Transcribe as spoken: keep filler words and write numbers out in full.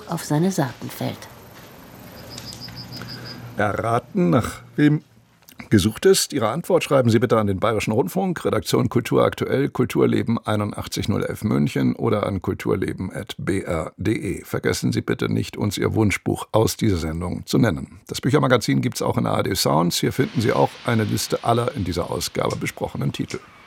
auf seine Saaten fällt. Erraten, nach wem gesucht ist? Ihre Antwort schreiben Sie bitte an den Bayerischen Rundfunk, Redaktion Kultur aktuell, Kulturleben einundachtzig null elf München oder an kulturleben at b r punkt d e. Vergessen Sie bitte nicht, uns Ihr Wunschbuch aus dieser Sendung zu nennen. Das Büchermagazin gibt es auch in A R D Sounds. Hier finden Sie auch eine Liste aller in dieser Ausgabe besprochenen Titel.